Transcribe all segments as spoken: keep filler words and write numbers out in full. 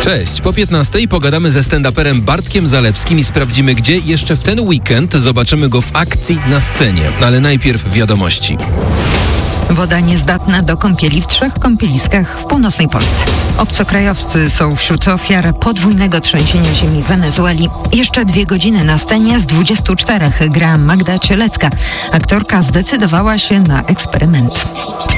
Cześć, po piętnastej pogadamy ze stand-uperem Bartkiem Zalewskim i sprawdzimy, gdzie jeszcze w ten weekend zobaczymy go w akcji na scenie. Ale najpierw wiadomości. Woda niezdatna do kąpieli w trzech kąpieliskach w północnej Polsce. Obcokrajowcy są wśród ofiar podwójnego trzęsienia ziemi w Wenezueli. Jeszcze dwie godziny na scenie z dwudziestu czterech gra Magda Cielecka. Aktorka zdecydowała się na eksperyment.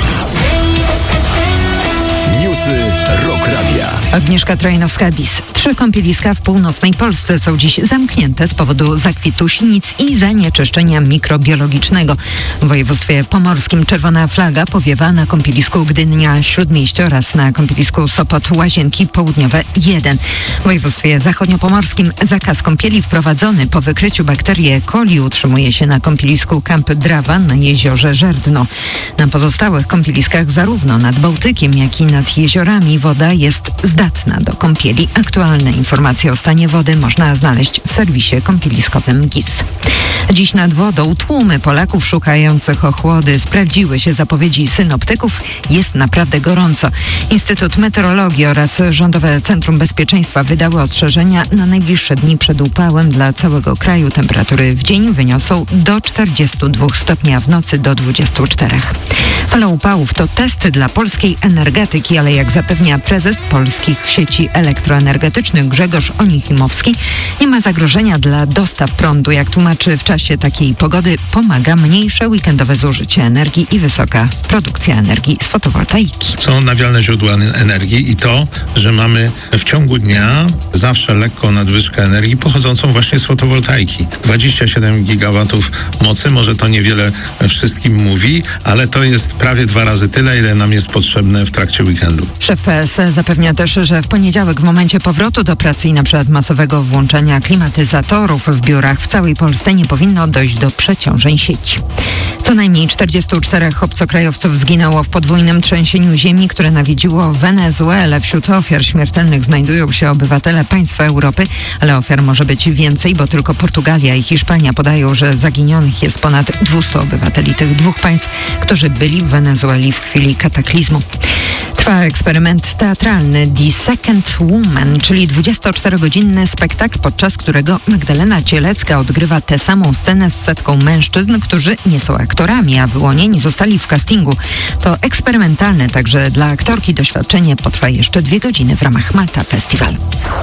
Newsy Rock Radia. Agnieszka Trojanowska-Bis. Trzy kąpieliska w północnej Polsce są dziś zamknięte z powodu zakwitu sinic i zanieczyszczenia mikrobiologicznego. W województwie pomorskim czerwona flaga powiewa na kąpielisku Gdynia-Śródmieście oraz na kąpielisku Sopot-Łazienki Południowe jeden. W województwie zachodniopomorskim zakaz kąpieli wprowadzony po wykryciu bakterii E. coli utrzymuje się na kąpielisku Kamp Drawa na jeziorze Żerdno. Na pozostałych kąpieliskach zarówno nad Bałtykiem, jak i nad jeziorami woda jest zdatna do kąpieli. Aktualne informacje o stanie wody można znaleźć w serwisie kąpieliskowym G I S. Dziś nad wodą tłumy Polaków szukających ochłody. Sprawdziły się zapowiedzi synoptyków. Jest naprawdę gorąco. Instytut Meteorologii oraz Rządowe Centrum Bezpieczeństwa wydały ostrzeżenia na najbliższe dni przed upałem dla całego kraju. Temperatury w dzień wyniosą do czterdziestu dwóch stopni, a w nocy do dwudziestu czterech. Fala upałów to testy dla polskiej energetyki, ale jak zapewnia prezes polskich sieci elektroenergetycznych Grzegorz Onichimowski, nie ma zagrożenia dla dostaw prądu. Jak tłumaczy, w czasie takiej pogody pomaga mniejsze weekendowe zużycie energii i wysoka produkcja energii z fotowoltaiki. Są odnawialne źródła energii i to, że mamy w ciągu dnia zawsze lekką nadwyżkę energii pochodzącą właśnie z fotowoltaiki. dwadzieścia siedem gigawatów mocy, może to niewiele wszystkim mówi, ale to jest prawie dwa razy tyle, ile nam jest potrzebne w trakcie weekendu. Szef P S zapewnia też, że w poniedziałek w momencie powrotu do pracy i na przykład masowego włączenia klimatyzatorów w biurach w całej Polsce nie powinno dojść do przeciążeń sieci. Co najmniej czterdziestu czterech obcokrajowców zginęło w podwójnym trzęsieniu ziemi, które nawiedziło Wenezuelę. Wśród ofiar śmiertelnych znajdują się obywatele państw Europy, ale ofiar może być więcej, bo tylko Portugalia i Hiszpania podają, że zaginionych jest ponad dwustu obywateli tych dwóch państw, którzy byli w Wenezueli w chwili kataklizmu. Trwa eksperyment teatralny The Second Woman, czyli dwudziestoczterogodzinny spektakl, podczas którego Magdalena Cielecka odgrywa tę samą scenę z setką mężczyzn, którzy nie są aktorami, a wyłonieni zostali w castingu. To eksperymentalne także dla aktorki doświadczenie potrwa jeszcze dwie godziny w ramach Malta Festival.